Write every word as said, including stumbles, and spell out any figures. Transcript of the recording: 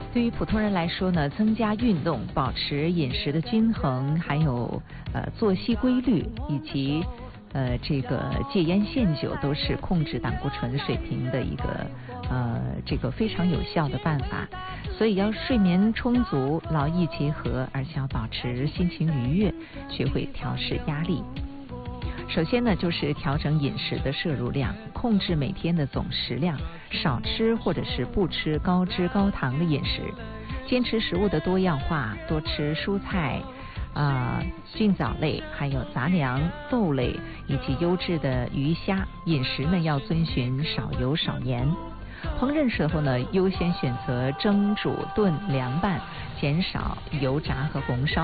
对于普通人来说呢，增加运动、保持饮食的均衡，还有呃作息规律，以及呃这个戒烟限酒，都是控制胆固醇水平的一个呃这个非常有效的办法。所以要睡眠充足，劳逸结合，而且要保持心情愉悦，学会调试压力。首先呢，就是调整饮食的摄入量，控制每天的总食量，少吃或者是不吃高脂高糖的饮食，坚持食物的多样化，多吃蔬菜、啊、呃、菌藻类，还有杂粮、豆类以及优质的鱼虾。饮食呢要遵循少油少盐。烹饪时候呢，优先选择蒸、煮、炖、凉拌，减少油炸和红烧。